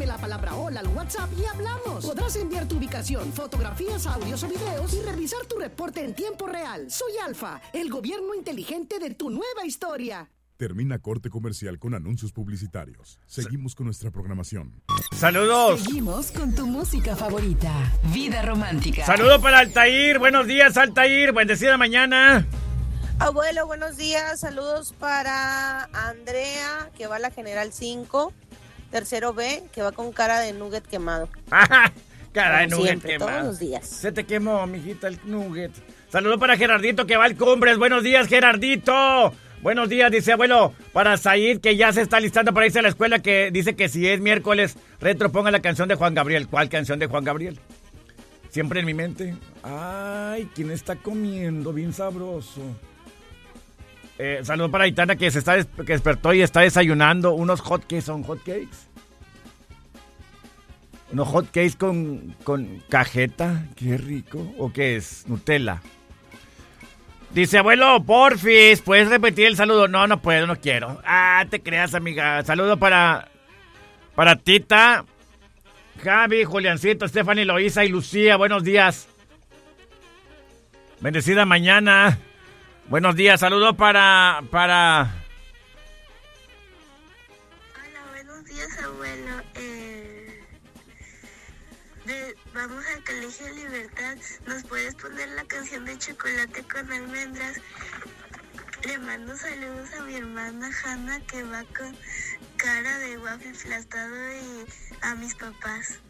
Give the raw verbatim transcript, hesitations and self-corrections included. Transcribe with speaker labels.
Speaker 1: Escribe la palabra hola al WhatsApp y hablamos. Podrás enviar tu ubicación, fotografías, audios o videos y revisar tu reporte en tiempo real. Soy Alfa, el gobierno inteligente de tu nueva historia.
Speaker 2: Termina corte comercial con anuncios publicitarios. Seguimos con nuestra programación.
Speaker 3: ¡Saludos!
Speaker 4: Seguimos con tu música favorita, Vida Romántica.
Speaker 3: ¡Saludo para Altair! Buenos días, Altair. Bendecida mañana.
Speaker 5: Abuelo, buenos días. Saludos para Andrea, que va a la General cinco. Tercero B, que va con cara de nugget quemado.
Speaker 3: Cara de nugget
Speaker 5: siempre,
Speaker 3: quemado.
Speaker 5: todos los días.
Speaker 3: Se te quemó, mijita, el nugget. Saludo para Gerardito, que va al Cumbres. Buenos días, Gerardito. Buenos días, dice abuelo, para Said, que ya se está listando para irse a la escuela, que dice que si es miércoles retro, ponga la canción de Juan Gabriel. ¿Cuál canción de Juan Gabriel? Siempre en mi mente. Ay, ¿quién está comiendo? Bien sabroso. Eh, saludo para Aitana, que se está des- que despertó y está desayunando unos hotcakes. ¿Son hotcakes? Unos hotcakes con, con cajeta. Qué rico. ¿O qué es? Nutella. Dice, abuelo, porfis, ¿puedes repetir el saludo? No, no puedo, no quiero. Ah, te creas, amiga. Saludo para, para Tita, Javi, Juliancito, Stephanie, Loisa y Lucía. Buenos días. Bendecida mañana. Buenos días. Saludo para, para...
Speaker 6: Hola, buenos días, abuelo. Eh, de, vamos al Colegio Libertad. ¿Nos puedes poner la canción de Chocolate con Almendras? Le mando saludos a mi hermana Hanna, que va con cara de waffle aplastado, y a mis papás.